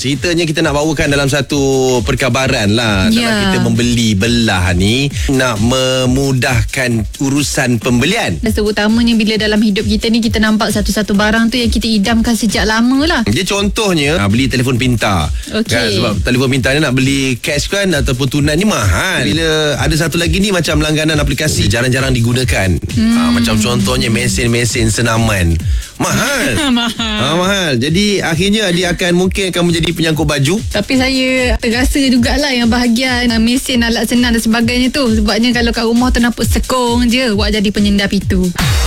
ceritanya kita nak bawakan dalam satu perkabaran lah. Ya. Dalam kita membeli belah ni, nak memudahkan urusan pembelian. Dan terutamanya bila dalam hidup kita ni, kita nampak satu-satu barang tu yang kita idamkan sejak lama lah. Dia contohnya beli telefon pintar. Okey. Kan, sebab telefon pintar ni nak beli cash kan ataupun tunai ni mahal. Bila ada satu lagi ni macam langganan aplikasi jarang-jarang digunakan. Macam contohnya mesin-mesin senaman. Mahal. Mahal. Jadi akhirnya dia mungkin akan menjadi penyangkut baju. Tapi saya terasa jugalah yang bahagian mesin, alat senang dan sebagainya tu. Sebabnya kalau kat rumah tu nampak sekong je, buat jadi penyendap itu.